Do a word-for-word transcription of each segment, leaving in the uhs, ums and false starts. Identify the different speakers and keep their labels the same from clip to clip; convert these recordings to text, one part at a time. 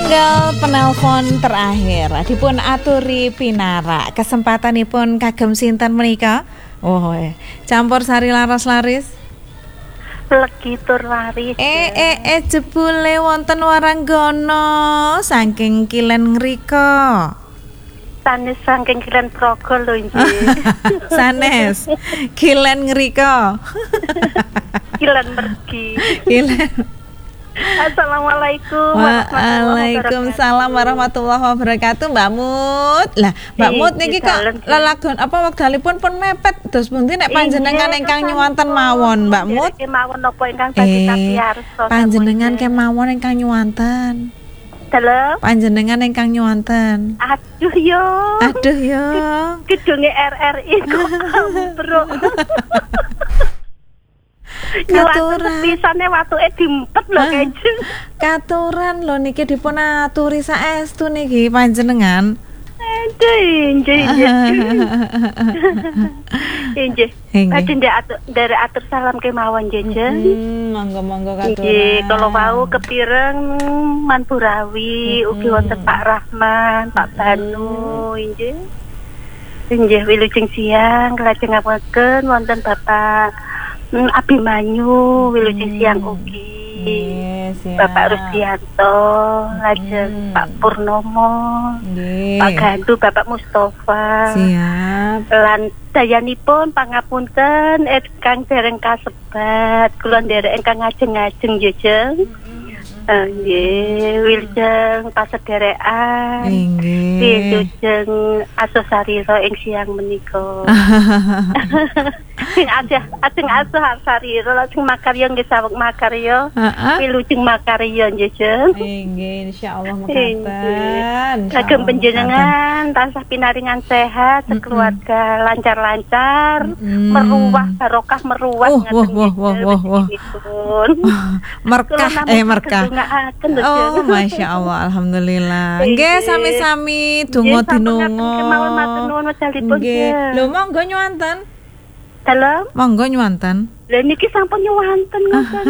Speaker 1: Setunggal penelpon terakhir dipun aturi pinara kesempatanipun kagem sinten menika. Oh, eh. Campur sari laras laris.
Speaker 2: Legi tur laris.
Speaker 1: Eh eh eh jebule wonten waranggana saking kilen ngrika.
Speaker 2: Sanes saking kilen progo lho nggih.
Speaker 1: Sanes kilen ngrika.
Speaker 2: Kilen mergi.
Speaker 1: Kilen.
Speaker 2: Assalamualaikum.
Speaker 1: Waalaikumsalam warahmatullahi wabarakatuh, Mbak Mut. Lah, Mbak Mut niki kok lelagon apa wekdalipun pun mepet terus pundi nek panjenengan ingkang nyuwanten mawon, Mbak Mut?
Speaker 2: Kemawon napa ingkang badhe kapiyarsa.
Speaker 1: Panjenengan kemawon ingkang nyuwanten.
Speaker 2: Dalam
Speaker 1: panjenengan ingkang nyuwanten.
Speaker 2: Aduh yo.
Speaker 1: Aduh yo.
Speaker 2: Gedunge R R I kok ambruk.
Speaker 1: Katuran
Speaker 2: pisane watuke dimpet lho Kanjeng.
Speaker 1: Katuran lho niki dipun aturi saestu niki panjenengan.
Speaker 2: Aduh, injih injih. Injih. Badhe ndak atur nderek atur salam kemawon Jenjen.
Speaker 1: Hmm, monggo-monggo katuran.
Speaker 2: Injih, kalau wau kepireng Man Burawi, ugi wonten Pak Rahman, Pak Banu, injih. Injih wilujeng siang lajeng ngapunten wonten Bapak Hmm, Abimanyu wilujeng hmm. siang ugi yes, Bapak Rusdianto lajeng hmm. Pak Purnomo yes. Pak Gandu Bapak Mustafa
Speaker 1: siap
Speaker 2: lan dayanipun pangapunten ingkang dereng kasebat kula nderek ingkang ngajeng-ngajeng jejeng nggih wilujeng pasederekan nggih wilujeng asosarira ing siang menika sing ajeng ajeng asah sarira lajeng makarya nggih saweg makarya wilujeng makarya nggih
Speaker 1: nggih insyaallah mekaten
Speaker 2: kagem panjenengan tansah pinaringan sehat sekeluarga lancar-lancar meruwah barokah meruwah
Speaker 1: ngaten wah wah wah wah merkah eh merkah. Oh, masya Allah, alhamdulillah. Nggih, sami-sami donga dinonga.
Speaker 2: Kemawon matur nuwun wedalipun.
Speaker 1: Nggih. Lho monggo nyuwanten.
Speaker 2: Dalam?
Speaker 1: Monggo nyuwanten.
Speaker 2: Lah niki sampun nyuwanten ngoten.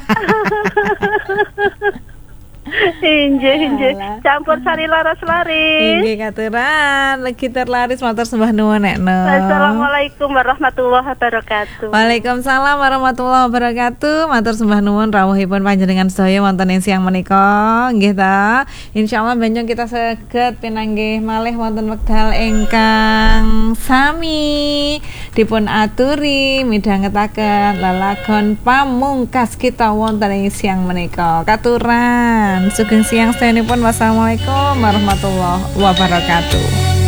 Speaker 2: Injih injih campur sari laras laris.
Speaker 1: Inggih katuran legi terlaris matur sembah nuwun nekno.
Speaker 2: Assalamualaikum warahmatullahi wabarakatuh.
Speaker 1: Waalaikumsalam warahmatullahi wabarakatuh. Matur sembah nuwun rawuhipun panjenengan sedaya wonten ing siang menika nggih ta. Insyaallah benjang kita saged pinanggih malih wonten wekdal ingkang sami dipun aturi midhangetaken lelagon pamungkas kita wonten ing siang menika. Katuran sugeng siang sedanipun. Wassalamualaikum warahmatullahi wabarakatuh.